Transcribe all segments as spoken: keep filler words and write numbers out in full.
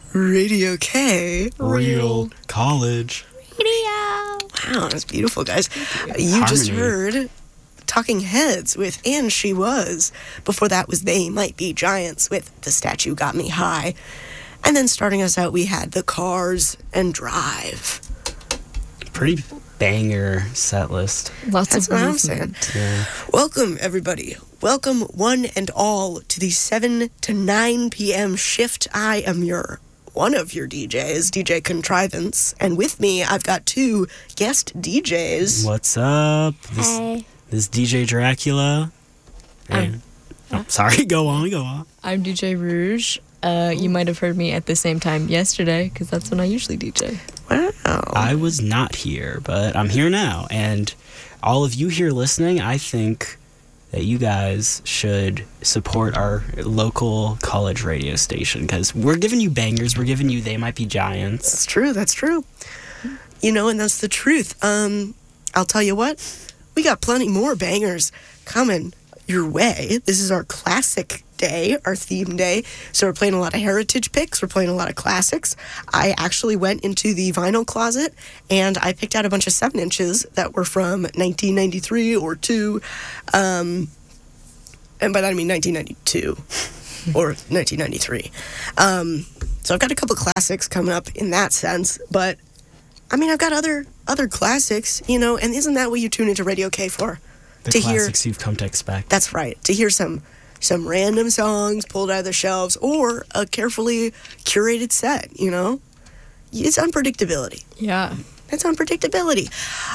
Radio K. Real college. Radio. Wow, that's beautiful, guys. You just heard Talking Heads with And She Was. Before that was They Might Be Giants with The Statue Got Me High. And then starting us out, we had The Cars and Drive. Pretty banger set list. Lots That's of what I'm movement. saying. Yeah. Welcome, everybody. Welcome, one and all, to the seven to nine p.m. shift. I am your, one of your D Js, D J Contrivance. And with me, I've got two guest D Js. What's up? This, Hey. this D J Dracula. And, oh, sorry, go on, go on. I'm D J Rouge. Uh, you might have heard me at the same time yesterday, because that's when I usually D J. Wow. I was not here, but I'm here now. And all of you here listening, I think that you guys should support our local college radio station, because we're giving you bangers. We're giving you They Might Be Giants. That's true, that's true. You know, and that's the truth. Um, I'll tell you what, we got plenty more bangers coming your way. This is our classic day, our theme day. So we're playing a lot of heritage picks. We're playing a lot of classics. I actually went into the vinyl closet and I picked out a bunch of seven inches that were from nineteen ninety-three or two. Um, and by that I mean nineteen ninety-two or nineteen ninety-three. Um, so I've got a couple classics coming up in that sense, but I mean, I've got other other classics, you know, and isn't that what you tune into Radio K for? The to classics hear, you've come to expect. That's right. To hear some some random songs pulled out of the shelves or a carefully curated set, you know? It's unpredictability. Yeah. It's unpredictability.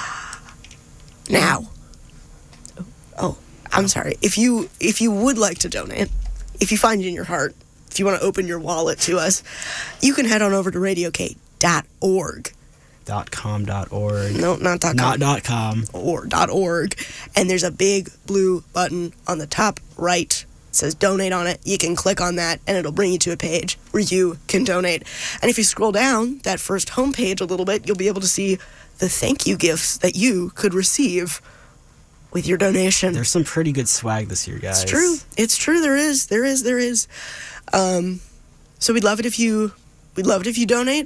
Now, oh, I'm sorry. If you if you would like to donate, if you find it in your heart, if you want to open your wallet to us, you can head on over to radio k dot org. Dot com dot org. No, not dot com. Not dot com. Or dot org. And there's a big blue button on the top right. It says donate on it. You can click on that and it'll bring you to a page where you can donate. And if you scroll down that first homepage a little bit, you'll be able to see the thank you gifts that you could receive with your donation. There's some pretty good swag this year, guys. It's true. It's true. There is. There is. There is. Um, so we'd love it if you. We'd love it if you donate.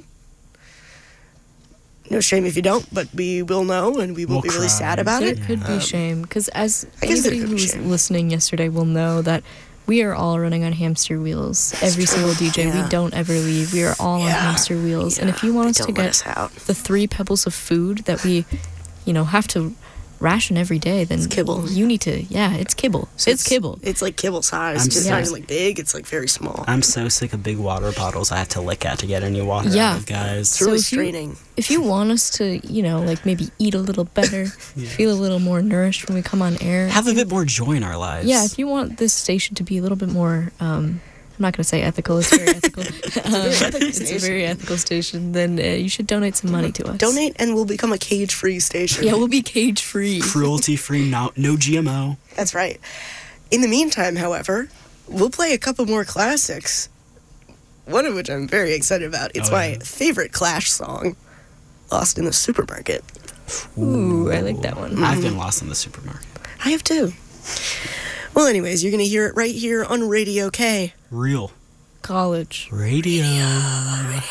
No shame if you don't, but we will know, and we will We'll be really cry. sad about There it. could be Um, shame, because as I guess there anybody could who be was shame. listening yesterday will know that we are all running on hamster wheels. Every true. single D J. Yeah. We don't ever leave. We are all on Yeah. hamster wheels. And Yeah, if you want they us to don't let get us out. the three pebbles of food that we, you know, have to ration every day, then It's kibble. you need to, yeah, it's kibble. So it's, kibble. It's like kibble size. I'm It's so- not even like big. It's like very small. I'm so sick of big water bottles I have to lick at to get any water Yeah. out of, guys. It's really if you- straining. If you want us to, you know, like maybe eat a little better, feel a little more nourished when we come on air. Have a bit more joy in our lives. Yeah, if you want this station to be a little bit more, um, I'm not going to say ethical, it's very ethical. Um, ethical it's a station. very ethical station. Then uh, you should donate some money to us. Donate and we'll become a cage-free station. Yeah, we'll be cage free. Cruelty-free, no, no G M O. That's right. In the meantime, however, we'll play a couple more classics. One of which I'm very excited about. It's Oh, my yeah. favorite Clash song, Lost in the Supermarket. Ooh, I like that one. I've been lost in the supermarket. I have too. Well, anyways, you're going to hear it right here on Radio K. Real College. radio.